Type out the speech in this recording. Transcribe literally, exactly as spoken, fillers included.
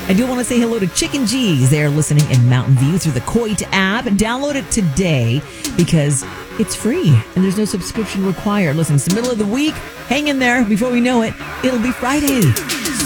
I do want to say hello to Chicken G's. They're listening in Mountain View through the Coit app. Download it today because it's free and there's no subscription required. Listen, it's the middle of the week. Hang in there. Before we know it, it'll be Friday.